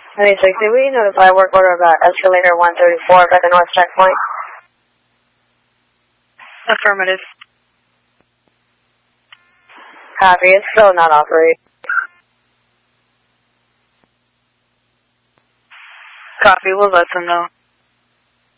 Did we notify work order about escalator 134 at the north checkpoint? Affirmative. Copy, it's still not operating. Copy, we'll let them know.